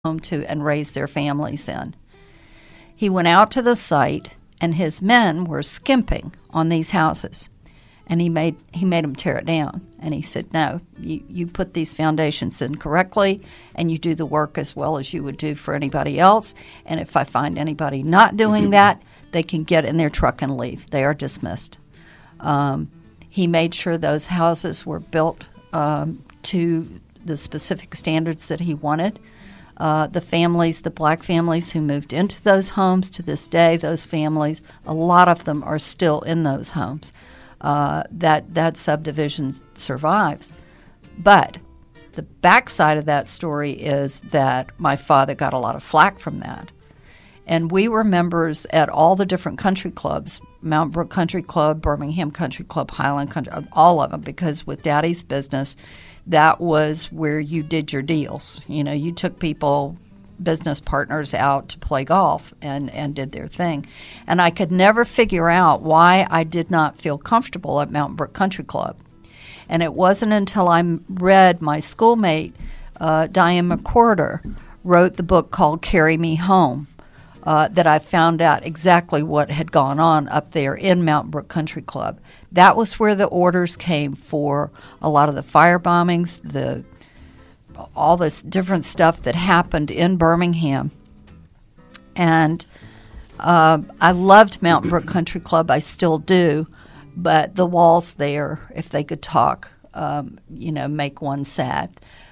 home to and raise their families in. He went out to the site, and his men were skimping on these houses. And he made them tear it down. And he said, no, you put these foundations in correctly, and you do the work as well as you would do for anybody else. And if I find anybody not doing that, they can get in their truck and leave. They are dismissed. He made sure those houses were built to the specific standards that he wanted. The families, the black families who moved into those homes, to this day, those families, a lot of them are still in those homes. That subdivision survives. But the backside of that story is that my father got a lot of flack from that. And we were members at all the different country clubs, Mount Brook Country Club, Birmingham Country Club, Highland Country, all of them, because with Daddy's business, that was where you did your deals. You know, you took people, business partners out to play golf and did their thing. And I could never figure out why I did not feel comfortable at Mount Brook Country Club. And it wasn't until I read my schoolmate, Diane McWhorter, wrote the book called Carry Me Home, that I found out exactly what had gone on up there in Mount Brook Country Club. That was where the orders came for a lot of the fire bombings, all this different stuff that happened in Birmingham. And I loved Mount Brook Country Club. I still do. But the walls there, if they could talk, make one sad.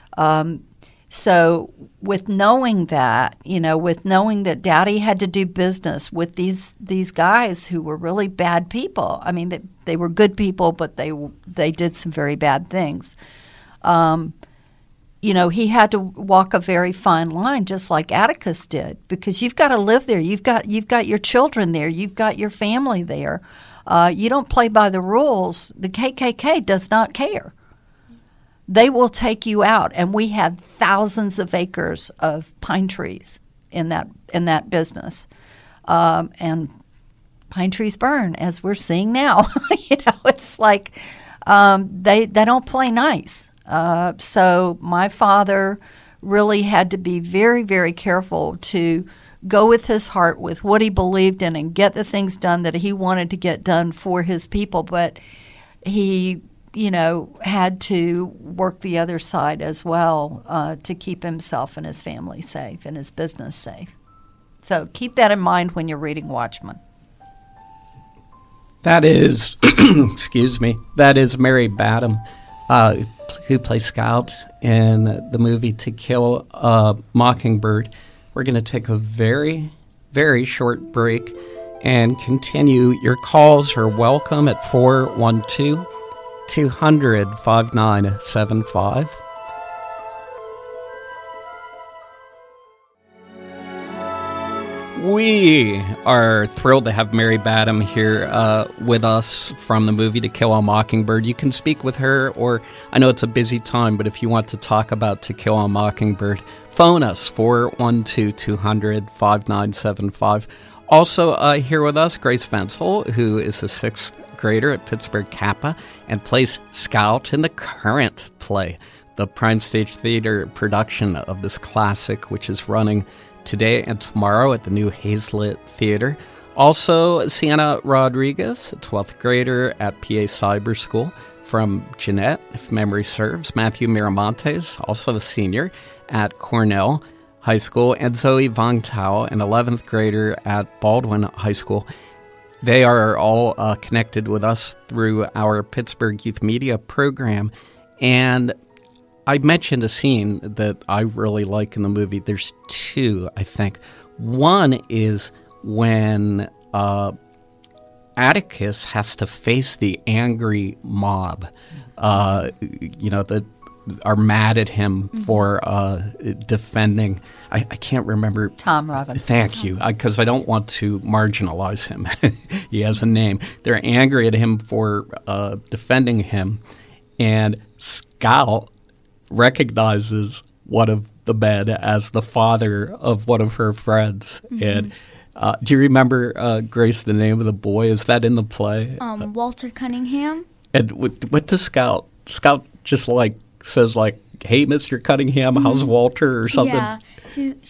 So with knowing that, with knowing that Daddy had to do business with these guys who were really bad people. I mean, they were good people, but they did some very bad things. He had to walk a very fine line, just like Atticus did, because you've got to live there. You've got your children there. You've got your family there. You don't play by the rules. The KKK does not care. They will take you out, and we had thousands of acres of pine trees in that business, and pine trees burn, as we're seeing now. It's like they don't play nice. So my father really had to be very, very careful to go with his heart, with what he believed in, and get the things done that he wanted to get done for his people. But he had to work the other side as well to keep himself and his family safe and his business safe. So keep that in mind when you're reading Watchmen. That is, that is Mary Badham, who plays Scout in the movie To Kill a Mockingbird. We're going to take a very, very short break and continue. Your calls are welcome at 412-200-5975. We are thrilled to have Mary Badham here with us from the movie To Kill a Mockingbird. You can speak with her, or I know it's a busy time, but if you want to talk about To Kill a Mockingbird, phone us, 412-200-5975. Also here with us, Grace Vensel, who is a sixth grader at Pittsburgh Kappa and plays Scout in the current play, the Prime Stage Theater production of this classic, which is running today and tomorrow at the new Hazlitt Theater. Also, Sienna Rodriguez, a 12th grader at PA Cyber School from Jeanette, if memory serves. Matthew Miramontes, also a senior at Cornell High School. And Zoe Vong Tao, an 11th grader at Baldwin High School. They are all connected with us through our Pittsburgh Youth Media program. And I mentioned a scene that I really like in the movie. There's two, I think. One is when Atticus has to face the angry mob, that are mad at him for defending. I can't remember. Tom Robinson. Thank you, because I don't want to marginalize him. He has a name. They're angry at him for defending him, and Scout recognizes one of the men as the father of one of her friends. Mm-hmm. And do you remember, Grace, the name of the boy? Is that in the play? Walter Cunningham. And with the Scout just says hey, Mr. Cunningham, how's Walter or something? Yeah,